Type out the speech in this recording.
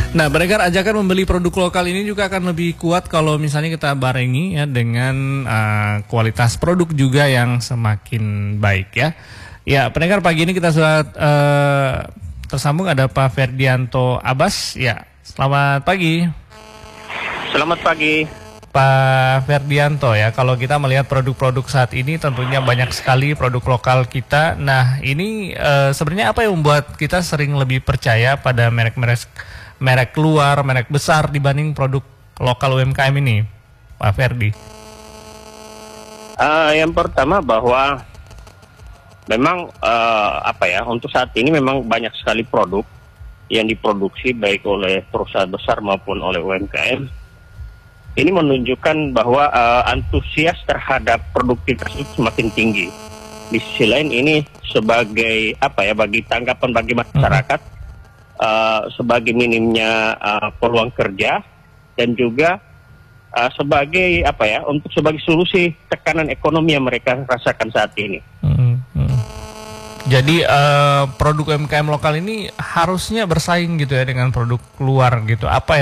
Nah, beredar ajakan membeli produk lokal ini juga akan lebih kuat kalau misalnya kita barengi ya dengan kualitas produk juga yang semakin baik ya. Ya, pendengar, pagi ini kita sudah tersambung ada Pak Ferdianto Abbas. Ya, selamat pagi. Selamat pagi. Pak Ferdianto, ya, kalau kita melihat produk-produk saat ini tentunya banyak sekali produk lokal kita. Nah, ini sebenarnya apa yang membuat kita sering lebih percaya pada merek luar, merek besar dibanding produk lokal UMKM ini, Pak Ferdi? Yang pertama bahwa memang untuk saat ini memang banyak sekali produk yang diproduksi baik oleh perusahaan besar maupun oleh UMKM. Ini menunjukkan bahwa antusias terhadap produk tersebut semakin tinggi. Di sisi lain ini sebagai bagi tanggapan bagi masyarakat, sebagai minimnya peluang kerja dan juga sebagai sebagai solusi tekanan ekonomi yang mereka rasakan saat ini. Jadi produk UMKM lokal ini harusnya bersaing gitu ya dengan produk luar gitu. Apa